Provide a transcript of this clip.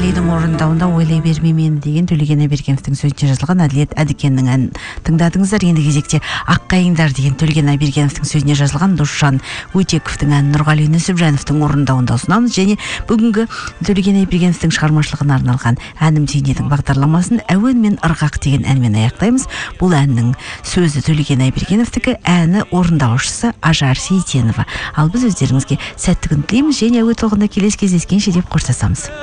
нұрғалидің орындауында ойлай бермеймін деген Төлеген Айбергеновтың сөзіне жазылған Әділет Әдікеннің әнін тыңдадыңыздар. Енді кезекте Аққайыңдар деген Төлеген Айбергеновтың сөзіне жазылған Досжан Өтековтің әнін Нұрғали Нүсіпжановтың орындауында ұсынамыз. Және бүгінгі Төлеген Айбергеновтың шығармашылығына арналған әнім сен едің бағдарламасын әуен мен ырғақ деген әнмен аяқтаймыз. Бұл әннің сөзі Төлеген Айбергеновтікі, әні орындаушысы Ажар Сейтенова. Ал біз өздеріңізге сәтті күн тілейміз және әуе толқында келесі кездескенше деп қоштасамыз.